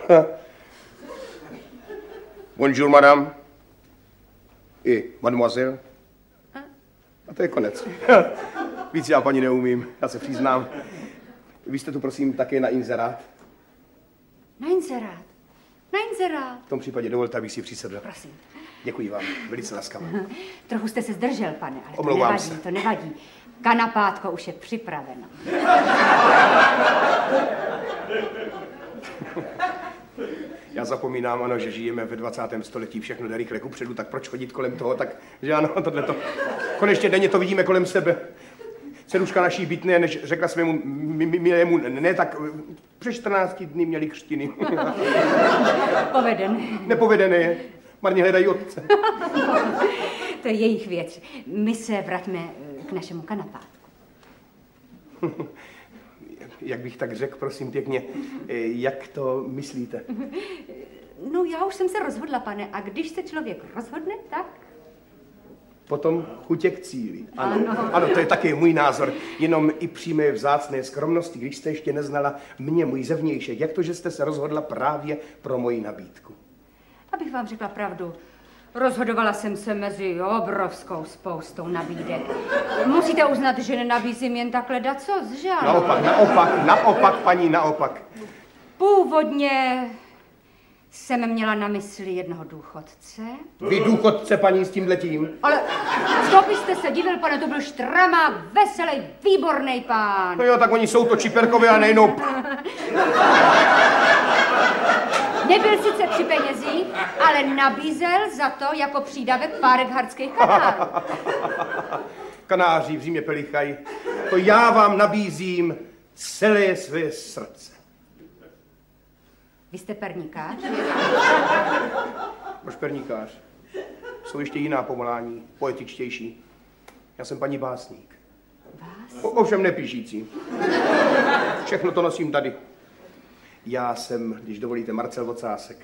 Bonjour, madame. I mademoiselle. A to je konec. Víc já, paní, neumím, já se přiznám. Vy jste tu, prosím, také na inzerát? Na inzerát? Na inzerát. V tom případě dovolte, abych si přisedl. Prosím. Děkuji vám, velice laskavě. Trochu jste se zdržel, pane, ale omlouvám to nevadí, se. to nevadí. Kanapátko už je připraveno. Já zapomínám, ano, že žijeme ve 20. století, všechno jde rychle kupředu, tak proč chodit kolem toho, tak, že ano, tohleto. Konečně denně to vidíme kolem sebe. Ceruška naší bytné, než řekla svému milému ne, tak přes 14 dny měli křtiny. Povedené. Nepovedené je. Marně hledají otce. To je jejich věc. My se vraťme k našemu kanapátku. Jak bych tak řekl, prosím pěkně, jak to myslíte? No, já už jsem se rozhodla, pane, a když se člověk rozhodne, tak... Potom chutě k cíli. Ano, to je také můj názor. Jenom i při mé vzácné skromnosti, když jste ještě neznala mě, můj zevnějšek, jak to, že jste se rozhodla právě pro moji nabídku? Abych vám řekla pravdu, rozhodovala jsem se mezi obrovskou spoustou nabídek. Musíte uznat, že nenabízím jen takhle dacos, že ano? Naopak, paní, naopak. Původně jsem měla na mysli jednoho důchodce. Vy důchodce, paní, s tímhletím? Ale co byste se divil, pane, to byl štramák, veselý, výborný pán. No jo, tak oni jsou to čiperkové a nejenom... Nebyl sice při penězích, ale nabízel za to jako přídavek párek hardských kanárů. Kanáři v zimě pelichají. To já vám nabízím celé své srdce. Vy jste perníkář? Proč perníkář? Jsou ještě jiná povolání, poetičtější. Já jsem paní básník. Ovšem nepíšící. Všechno to nosím tady. Já jsem, když dovolíte, Marcel Vocásek.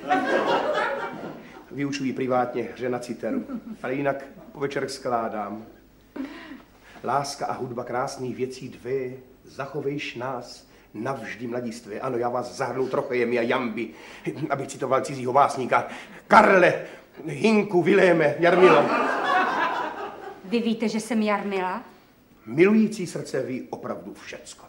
Vyučuji privátně hře na citeru, ale jinak po večerech skládám. Láska a hudba krásných věcí dvě, zachovejš nás navždy mladistvé. Ano, já vás zahrnu trochejem a jamby, abych citoval cizího básníka. Karle, Hinku, Viléme, Jarmilo. Vy víte, že jsem Jarmila? Milující srdce ví opravdu všecko.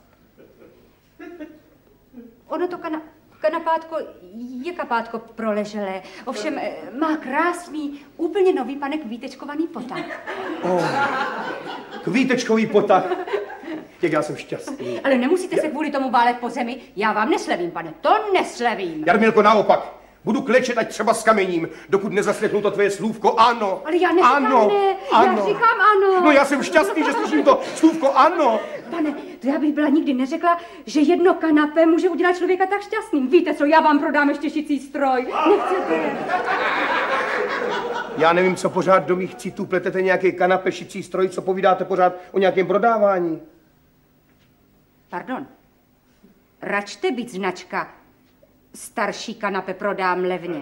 Ono to kanapátko je kapátko proleželé. Ovšem má krásný, úplně nový, pane, kvítečkovaný potah. Kvítečkový potah. Jak já jsem šťastný. Ale nemusíte se kvůli tomu válet po zemi. Já vám neslevím, pane, to neslevím. Jarmilko, naopak. Budu klečet, ať třeba s kamením, dokud nezaslechnu to tvoje slůvko ano. Ale já neříkám ano, ne, ano. Já říkám ano. No já jsem šťastný, že slyším to slůvko ano. Pane, to já bych byla nikdy neřekla, že jedno kanapé může udělat člověka tak šťastným. Víte co, já vám prodám ještě šicí stroj. Nechcete? Já nevím, co pořád do mých citů pletete nějaký kanapé, šicí stroj, co povídáte pořád o nějakém prodávání. Pardon. Račte být značka. Starší kanape prodám levně.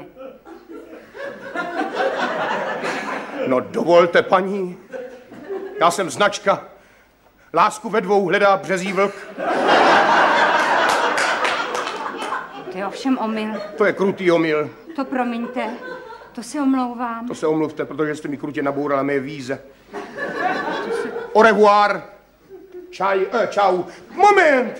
No dovolte, paní. Já jsem značka. Lásku ve dvou hledá březí vlk. To je ovšem omyl. To je krutý omyl. To promiňte, to se omlouvám. To se omluvte, protože jste mi krutě nabourala mé víze. Au revoir. Čau. Moment!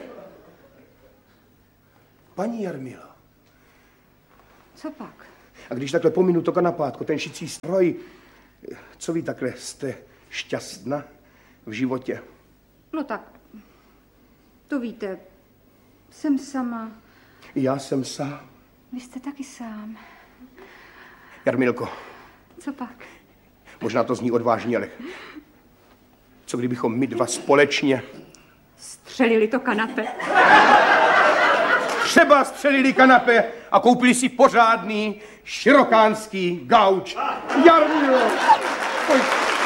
Paní Jarmila. Co pak? A když takhle pominu to kanapátko, ten šicí stroj, co vy takhle jste šťastná v životě? No tak, to víte, jsem sama. Já jsem sám. Vy jste taky sám. Jarmilko. Co pak? Možná to zní odvážně, ale co kdybychom my dva společně střelili to kanape? Třeba střelili kanapé a koupili si pořádný širokánský gauč. Jarmilo!